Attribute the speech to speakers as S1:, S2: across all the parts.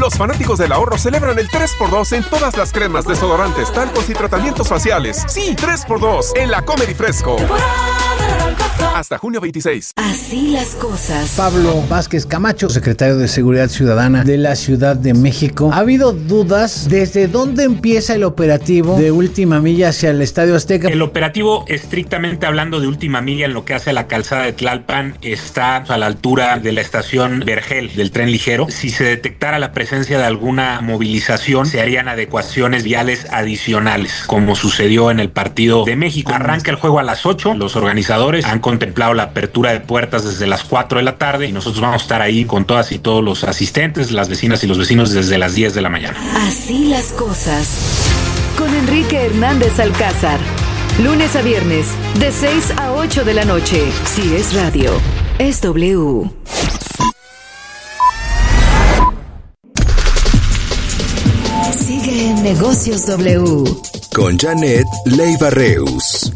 S1: Los fanáticos del ahorro celebran el 3x2 en todas las cremas, desodorantes, talcos y tratamientos faciales. Sí, 3x2 en la Comer y Fresco. Hasta junio 26.
S2: Así las cosas.
S3: Pablo Vázquez Camacho, secretario de Seguridad Ciudadana de la Ciudad de México. Ha habido dudas desde dónde empieza el operativo de Última Milla hacia el Estadio Azteca.
S4: El operativo, estrictamente hablando de Última Milla, en lo que hace a la calzada de Tlalpan, está a la altura de la estación Vergel del tren ligero. Si se detectara la presencia de alguna movilización, se harían adecuaciones viales adicionales, como sucedió en el partido de México. Arranca el juego a las 8. Los organizadores han contemplado la apertura de puertas desde las 4 de la tarde y nosotros vamos a estar ahí con todas y todos los asistentes, las vecinas y los vecinos desde las 10 de la mañana.
S2: Así las cosas. Con Enrique Hernández Alcázar. Lunes a viernes, de 6 a 8 de la noche. Si es radio, es W. Sigue en Negocios W.
S5: Con Janet Leiva Reus.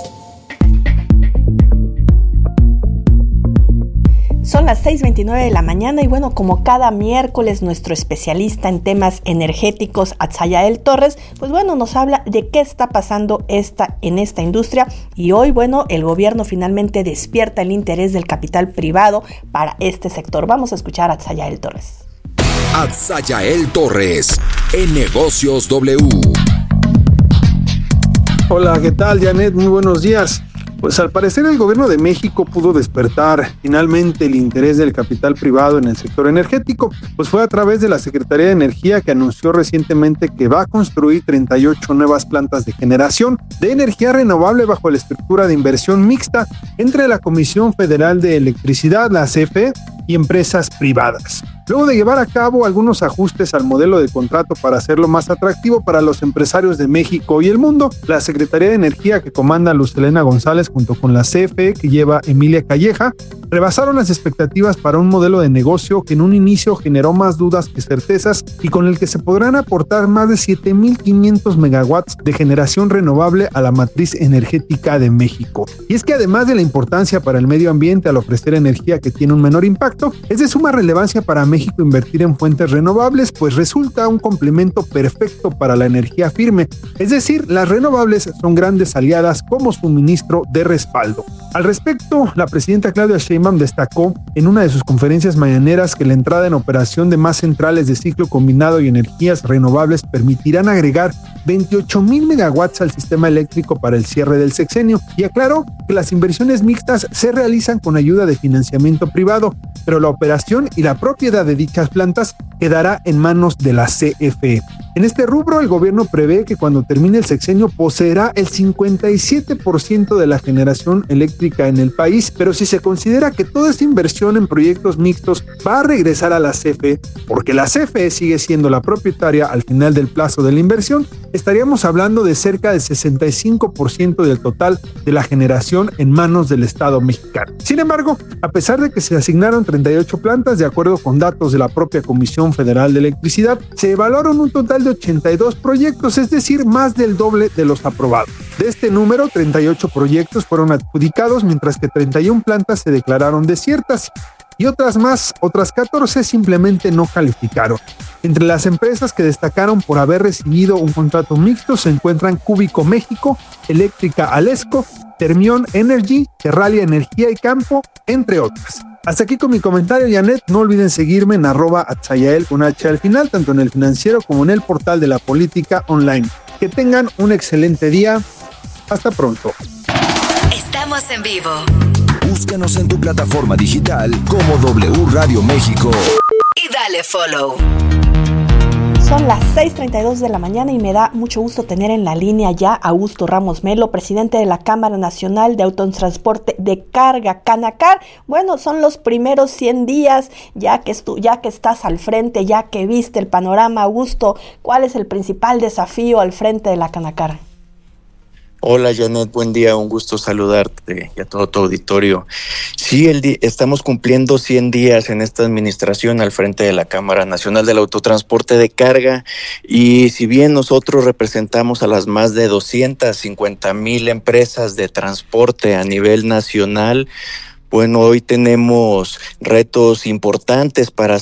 S6: Son las 6:29 de la mañana y bueno, como cada miércoles nuestro especialista en temas energéticos, Atzayael Torres, pues bueno, nos habla de qué está pasando en esta industria y hoy, bueno, el gobierno finalmente despierta el interés del capital privado para este sector. Vamos a escuchar a Atzayael Torres.
S5: Atzayael Torres, en Negocios W.
S7: Hola, ¿qué tal, Janet? Muy buenos días. Pues al parecer el gobierno de México pudo despertar finalmente el interés del capital privado en el sector energético, pues fue a través de la Secretaría de Energía que anunció recientemente que va a construir 38 nuevas plantas de generación de energía renovable bajo la estructura de inversión mixta entre la Comisión Federal de Electricidad, la CFE, y empresas privadas. Luego de llevar a cabo algunos ajustes al modelo de contrato para hacerlo más atractivo para los empresarios de México y el mundo, la Secretaría de Energía que comanda Luz Helena González junto con la CFE que lleva Emilia Calleja, rebasaron las expectativas para un modelo de negocio que en un inicio generó más dudas que certezas y con el que se podrán aportar más de 7,500 megawatts de generación renovable a la matriz energética de México. Y es que además de la importancia para el medio ambiente al ofrecer energía que tiene un menor impacto, es de suma relevancia para México invertir en fuentes renovables, pues resulta un complemento perfecto para la energía firme, es decir, las renovables son grandes aliadas como suministro de respaldo. Al respecto, la presidenta Claudia Sheinbaum destacó en una de sus conferencias mañaneras que la entrada en operación de más centrales de ciclo combinado y energías renovables permitirán agregar 28,000 megawatts al sistema eléctrico para el cierre del sexenio y aclaró que las inversiones mixtas se realizan con ayuda de financiamiento privado, pero la operación y la propiedad de dichas plantas quedará en manos de la CFE. En este rubro, el gobierno prevé que cuando termine el sexenio poseerá el 57% de la generación eléctrica en el país, pero si se considera que toda esta inversión en proyectos mixtos va a regresar a la CFE, porque la CFE sigue siendo la propietaria al final del plazo de la inversión, estaríamos hablando de cerca del 65% del total de la generación en manos del Estado mexicano. Sin embargo, a pesar de que se asignaron 38 plantas, de acuerdo con datos de la propia Comisión Federal de Electricidad, se evaluaron un total de 82 proyectos, es decir, más del doble de los aprobados. De este número, 38 proyectos fueron adjudicados, mientras que 31 plantas se declararon desiertas y otras 14 simplemente no calificaron. Entre las empresas que destacaron por haber recibido un contrato mixto se encuentran Cúbico México, Eléctrica Alesco, Termión Energy, Terralia Energía y Campo, entre otras. Hasta aquí con mi comentario, Janet. No olviden seguirme en @Atzayael con H al final, tanto en el Financiero como en el portal de la Política Online. Que tengan un excelente día. Hasta pronto.
S2: Estamos en vivo.
S5: Búscanos en tu plataforma digital como W Radio México.
S2: Y dale follow.
S6: Son las 6:32 de la mañana y me da mucho gusto tener en la línea ya a Augusto Ramos Melo, presidente de la Cámara Nacional de Autotransporte de Carga, Canacar. Bueno, son los primeros 100 días, ya que estás al frente, ya que viste el panorama. Augusto, ¿cuál es el principal desafío al frente de la Canacar?
S8: Hola Janet, buen día, un gusto saludarte y a todo tu auditorio. Sí, estamos cumpliendo 100 días en esta administración al frente de la Cámara Nacional del Autotransporte de Carga y si bien nosotros representamos a las más de 250,000 empresas de transporte a nivel nacional, bueno, hoy tenemos retos importantes para